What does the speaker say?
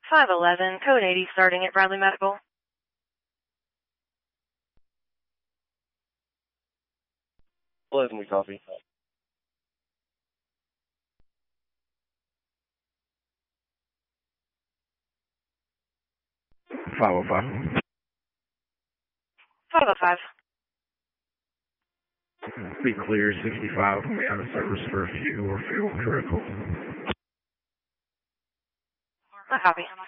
511, code 80, starting at Bradley Medical. Pleasantly coffee. 505. 505. Be clear, 65. We out of service for a few or fuel critical. I copy.